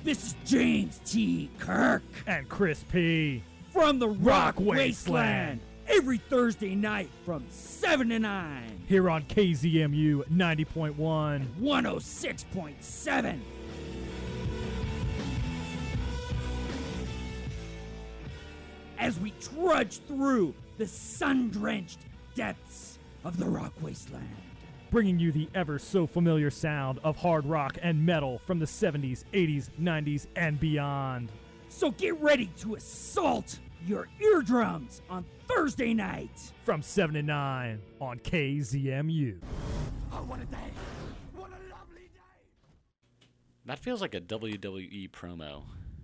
This is James T. Kirk And Chris P. from the Rock Wasteland. Wasteland. Every Thursday night from 7 to 9. Here on KZMU 90.1. 106.7. As we trudge through the sun-drenched depths of the Rock Wasteland. Bringing you the ever so familiar sound of hard rock and metal from the 70s, 80s, 90s, and beyond. So get ready to assault your eardrums on Thursday night. From 7 to 9 on KZMU. Oh, what a day. What a lovely day. That feels like a WWE promo.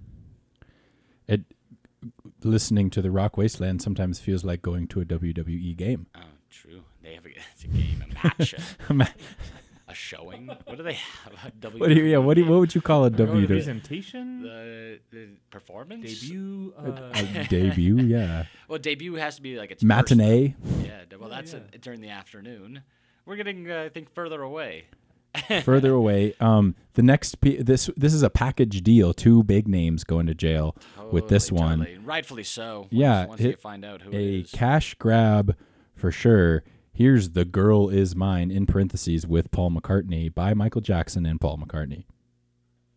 Listening to the Rock Wasteland sometimes feels like going to a WWE game. Oh, true. They have it's a game, a match, a showing. What do they have? What would you call a WWE? Presentation? The performance? Debut? A debut, yeah. Well, debut has to be like its Matinee. first. Yeah, well, that's during the afternoon. We're getting, I think, further away. Further away. The next this is a package deal. Two big names going to jail with this one. Totally. Rightfully so. Yeah, Once you find out who it a is. cash grab for sure. Here's "The Girl Is Mine" in parentheses with Paul McCartney by Michael Jackson and Paul McCartney.